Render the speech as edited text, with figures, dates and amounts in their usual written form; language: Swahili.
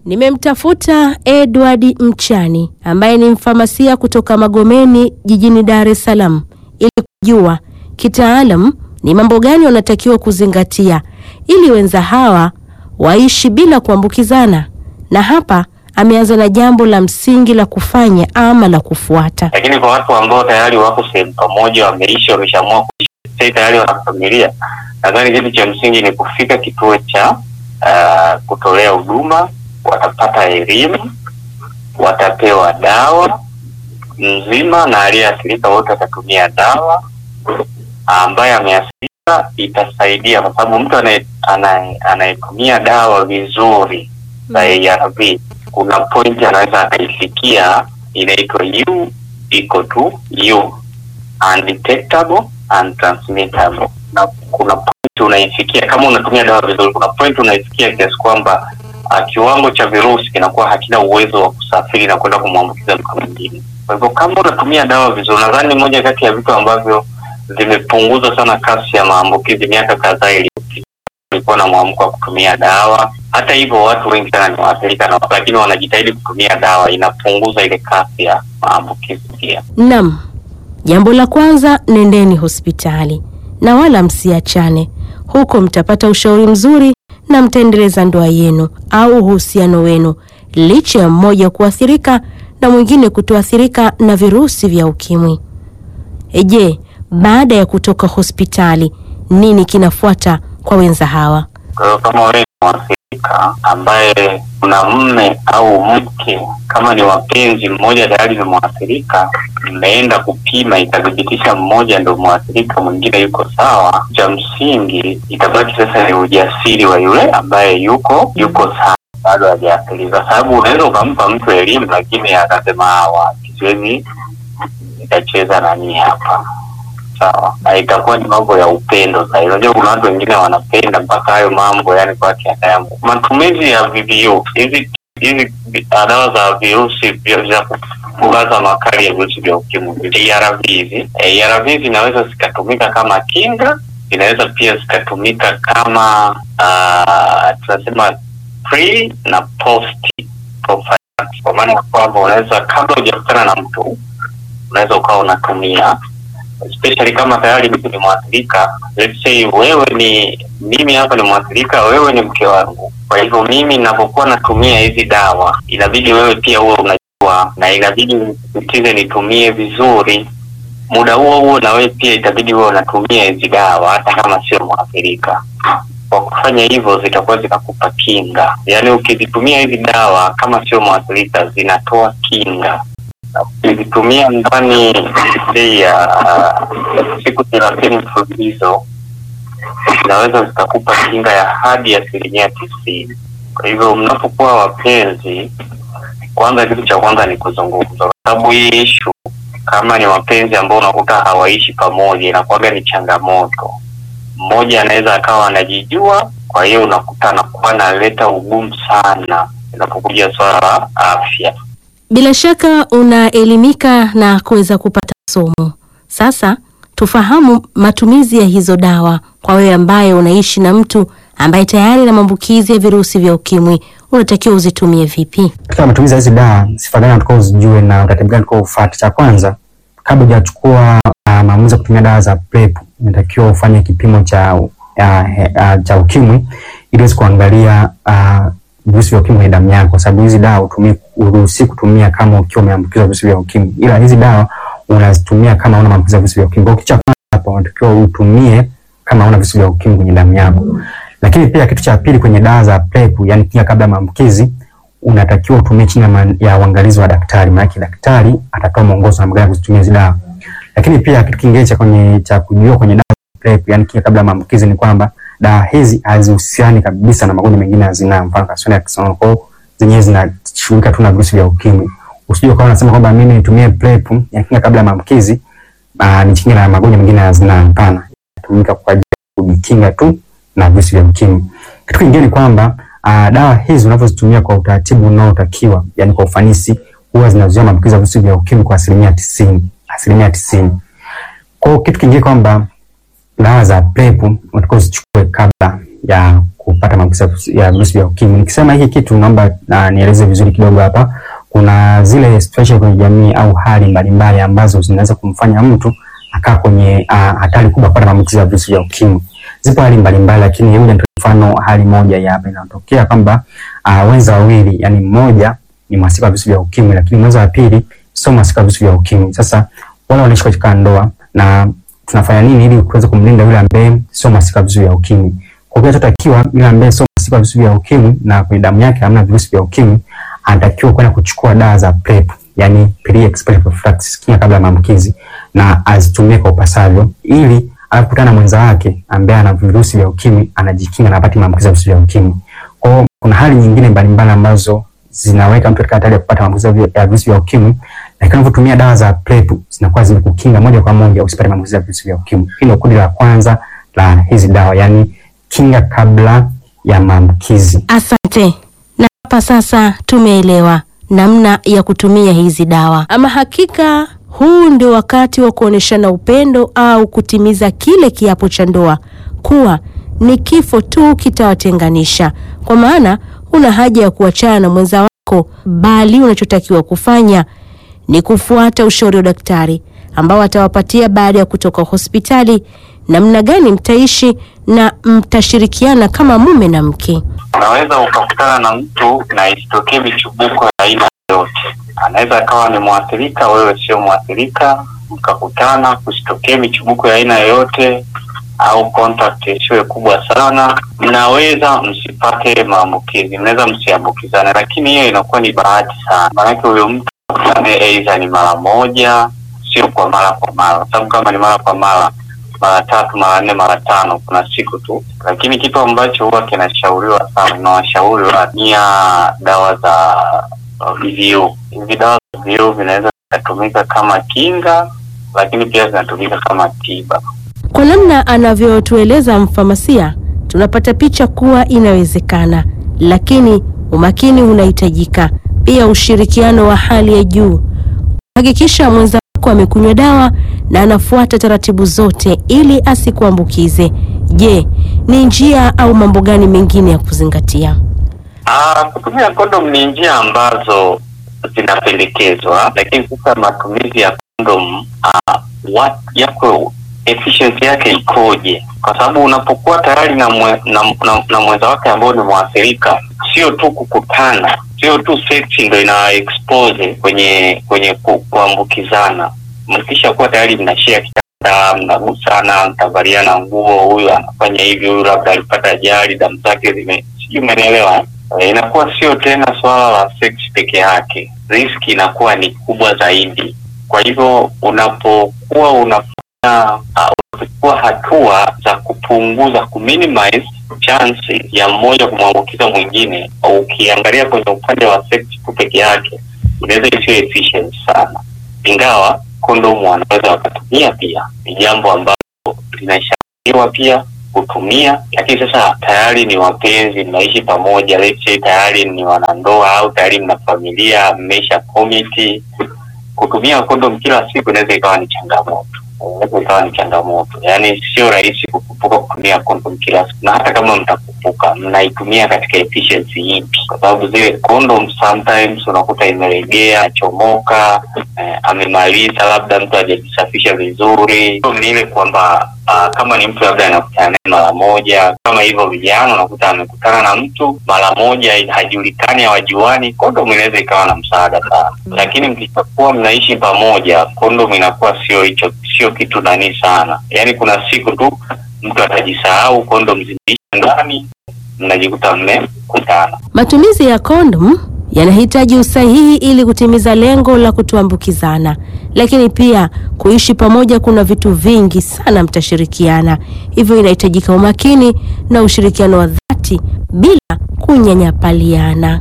Nimemtafuta Edward Mchani ambaye ni mfamasia kutoka Magomeni jijini Dar es Salaam ili kujua kitaalam ni mambo gani wanatakiwa kuzingatia ili wenza hawa waishi bila kuambukizana, na hapa ameanza na jambo la msingi la kufanya ama la kufuata. Lakini kwa watu ambao tayari wako sehemu pamoja, wameishi, wameshaamua kuishi tayari, wana familia, nadhani kitu cha msingi ni kufika kituo cha kutolea huduma. Watapata elimu, watapewa dawa nzima, na aliyeathirika wote watatumia dawa ambaye ameathirika. Itasaidia kwa sababu mtu anayetumia dawa vizuri za ARV, kuna point anaweza akaifikia, inaitwa U equal to U, undetectable and transmittable. Na kuna point unaifikia kama unatumia dawa vizuri, kuna point unaifikia kiasi kwamba kiwango cha virusi kinakuwa hakina uwezo wa kusafiri na kwenda kumwambukiza mtu mwingine. Kwa hivyo kama unatumia dawa vizuri, nadhani moja kati ya vitu ambavyo vimepunguza sana kasi ya maambukizi miaka kadhaa iliyopita ilikuwa na mwamko wa kutumia dawa. Hata hivyo watu wengi sana ni waathirika, na lakini wanajitahidi kutumia dawa, inapunguza ile kasi ya maambukizi pia. Naam. Jambo la kwanza, nendeni hospitali na wala msiachane. Huko mtapata ushauri mzuri na mtaendeleza ndoa yenu au uhusiano wenu licha ya mmoja kuathirika na mwingine kutoathirika na virusi vya ukimwi. Je, baada ya kutoka hospitali nini kinafuata kwa wenza hawa? Kama wewe mwathirika ambaye una mume au mke, kama ni wapenzi, mmoja tayari ni mwathirika, mmeenda kupima ikadhibitisha mmoja ndio mwathirika, mwingine yuko sawa, cha msingi itabaki sasa ni ujasiri wa yule ambaye yuko sawa bado hajaathirika. Sababu unaweza ukampa mtu elimu lakini akasema siwezi nitacheza nani hapa, sawa, itakuwa ni mambo ya upendo. Sasa unajua kuna watu wengine wanapenda mpaka hayo mambo, yani kwa kiasi matumizi ya VVU, hizi dawa za virusi vya kupunguza makali ya virusi vya ukimwi, ARV zinaweza zikatumika kama kinga, inaweza pia zikatumika kama tunasema pre na post prophylaxis. Kwa maana kwamba unaweza kabla hujakutana na mtu unaweza ukawa unatumia, especially kama tayari mtu ni mwathirika. Let's say wewe ni mimi hapa ni mwathirika, wewe ni mke wangu. Kwa hivyo mimi ninapokuwa natumia hizi dawa inabidi wewe pia uwe unajua, na inabidi nisisitize nitumie vizuri. Muda huo na wewe pia itabidi uwe unatumia hizi dawa hata kama sio mwathirika. Kwa kufanya hivyo zitakuwa zinakupa kinga. Yaani ukizitumia hizi dawa kama sio mwathirika zinatoa kinga. Ukizitumia ndani ya siku 30 mfululizo zinaweza zikakupa kinga ya hadi 90%. Kwa hivyo mnapokuwa wapenzi, kwanza kitu cha kwanza ni kuzungumza, kwa sababu hii issue kama ni wapenzi ambao unakuta hawaishi pamoja inakuwa ni changamoto. Mmoja anaweza akawa anajijua, kwa hiyo unakutana kwa analeta ugumu sana inapokuja swala la afya. Bila shaka unaelimika na kuweza kupata somo. Sasa tufahamu matumizi ya hizo dawa kwa wewe ambaye unaishi na mtu ambaye tayari na maambukizi ya virusi vya ukimwi, unatakiwa uzitumie vipi? Katika matumizi ya hizo dawa, sifa gani unatakiwa uzijue na utaratibu gani unatakiwa ufuate? Cha kwanza, kabla hujachukua maamuzi ya kutumia dawa za PrEP, unatakiwa ufanye kipimo cha ukimwi ili uweze kuangalia virusi vya ukimwi kwenye damu yako, kwa sababu hizi dawa uruhusi kutumia kama ukiwa umeambukizwa virusi vya ukimwi, ila hizi dawa unazitumia kama una maambukizi ya virusi vya ukimwi. Kwa kitu hapa unatakiwa utumie kama una virusi vya ukimwi kwenye damu yako. Lakini pia kitu cha pili, kwenye dawa za PrEP, yani kinga kabla ya maambukizi, unatakiwa utumie chini ya uangalizi wa daktari, maana daktari atatoa mwongozo namna gani kutumia hizi dawa. Lakini pia kitu kingine cha kujua kwenye dawa za PrEP, yani kinga kabla ya maambukizi, ni kwamba dawa hizi hazihusiani kabisa na magonjwa mengine ya zinaa, mfano kaswende ya kisonono, zenyewe zinashughulika tu na virusi vya ukimwi. Usije ukawa unasema kwamba mimi nitumie PrEP ya kinga kabla ya maambukizi ni kinga na magonjwa mengine ya zinaa. Hapana, inatumika kwa ajili ya kujikinga tu na virusi vya ukimwi. Kitu kingine ni kwamba dawa hizi unapozitumia kwa utaratibu unaotakiwa, yani kwa ufanisi, huwa zinazuia maambukizi ya virusi vya ukimwi kwa 90%. Kwa kitu kingine kwamba dawa za PrEP unatakiwa uzichukue kabla ya kupata maambukizi ya virusi vya ukimwi. Nikisema hiki kitu naomba nieleze vizuri kidogo hapa. Kuna zile situation kwenye jamii au hali mbalimbali ambazo zinaweza kumfanya mtu akaa kwenye hatari kubwa kupata maambukizi ya virusi vya ukimwi. Zipo hali mbalimbali, lakini hiyo ndio mfano hali moja ya hapa inatokea kwamba wenza wawili, yani mmoja ni mhusika wa virusi vya ukimwi lakini mwenza wa pili sio mhusika wa virusi vya ukimwi. Sasa wale wanaishi katika ndoa na tunafanya nini ili kuweza kumlinda yule ambaye sio mhusika wa virusi vya ukimwi? Kwa hiyo tutakiwa yule ambaye sio mhusika wa virusi vya ukimwi na kwenye damu yake hamna virusi vya ukimwi, anatakiwa kwenda kuchukua dawa za PrEP, yani pre-exposure prophylaxis, kinga kabla ya maambukizi, na azitumie kwa upasavyo ili anapokutana na mwenza wake ambaye ana virusi vya ukimwi anajikinga na apate maambukizi ya virusi vya ukimwi. Kwa hiyo kuna hali nyingine mbalimbali ambazo zinaweka mtu katika hatari ya kupata maambukizi ya virusi vya ukimwi, lakini unapotumia dawa za PrEP zinakuwa zimekukinga moja kwa moja usipate maambukizi ya virusi vya ukimwi. Hilo kundi la kwanza la hizi dawa, yani kinga kabla ya maambukizi. Asante. Na hapa sasa tumeelewa namna ya kutumia hizi dawa. Ama hakika huu ndio wakati wa kuoneshana upendo au kutimiza kile kiapo cha ndoa kuwa ni kifo tu kitawatenganisha. Kwa maana una haja ya kuachana na mwenza wako, bali unachotakiwa kufanya ni kufuata ushauri wa daktari ambao atawapatia baada ya kutoka hospitali namna gani mtaishi na mtashirikiana kama mume na mke. Unaweza ukakutana na mtu na isitokee michubuko ya aina yote. Anaweza akawa ni mwathirika, wewe sio mwathirika, mkakutana kusitokee michubuko ya aina yoyote au contact isiwe kubwa sana, mnaweza msipate maambukizi, mnaweza msiambukizane, lakini hiyo inakuwa ni bahati sana. Maana huyo mtu aidha ni mara moja, sio kwa mara kwa mara. Sababu kama ni mara kwa mara, mara 3, mara 4, mara 5 kuna siku tu. Lakini kitu ambacho huwa kinashauriwa sana na washauri ni dawa za VVU. Hizi dawa za VVU zinaweza kutumika kama kinga, lakini pia zinatumika kama tiba. Kwa namna anavyotueleza mfamasia, tunapata picha kuwa inawezekana, lakini umakini unahitajika. Pia ushirikiano wa hali ya juu. Hakikisha mwenza wako amekunywa dawa na anafuata taratibu zote ili asikuambukize. Je, ni njia au mambo gani mengine ya kuzingatia? Kutumia kondom ni njia ambazo zinapendekezwa, lakini sasa matumizi ya kondom yako efficiency yake ikoje? Kwa sababu unapokuwa tayari na mwenza wake ambao ni mwathirika, sio tu kukutana, sio tu sex ndio ina expose kwenye kuambukizana. Mkisha kuwa tayari mnashare kitanda, mnagusana, mtavaliana nguo, huyu anafanya hivi, huyu labda alipata ajali, damu zake sijui umeelewa. Inakuwa sio tena swala la sex peke yake, risk inakuwa ni kubwa zaidi. Kwa hivyo unapokuwa unafanya hatua za kupunguza, kuminimize chance ya mmoja kumwambukiza mwingine, au ukiangalia kwenye upande wa sex peke yake inaweza isiwe efficient sana, ingawa kondom wanaweza wakatumia pia. Ni jambo ambalo linashauriwa pia kutumia, lakini sasa tayari ni wapenzi, mnaishi pamoja, let's say tayari ni wanandoa au tayari mna familia, mmesha commit, kutumia kondom kila siku inaweza ikawa ni changamoto. Yaani sio rahisi kukumbuka kutumia kondom kila siku, na hata kama mtakumbuka mnaitumia katika efficiency ipi? Kwa sababu zile kondom sometimes unakuta imelegea, chomoka, amemaliza, labda mtu hajajisafisha vizuri. Ni ile kwamba kama ni mtu labda anakutana mara moja, kama hivyo vijana unakuta amekutana na mtu mara moja, hajulikani, hawajuani, kondom inaweza ikawa na msaada sana. Lakini mkichukua mnaishi pamoja, kondom inakuwa sio kitu nani sana. Yaani kuna siku tu mtu atajisahau, kondom zimeisha ndani, mnajikuta mmekutana. Matumizi ya kondom yanahitaji usahihi ili kutimiza lengo la kutoambukizana, lakini pia kuishi pamoja kuna vitu vingi sana mtashirikiana. Hivyo inahitajika umakini na ushirikiano wa dhati bila kunyanyapaliana.